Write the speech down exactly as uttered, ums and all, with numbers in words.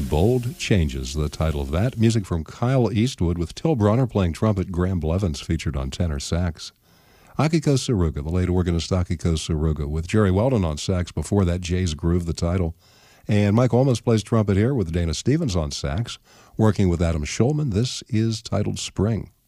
Bold Changes, the title of that. Music from Kyle Eastwood with Till Bronner playing trumpet, Graham Blevins featured on tenor sax. Akiko Saruga, the late organist Akiko Saruga, with Jerry Weldon on sax. Before that, Jay's Groove, the title. And Mike Olmos plays trumpet here with Dana Stevens on sax, working with Adam Schulman. This is titled Spring.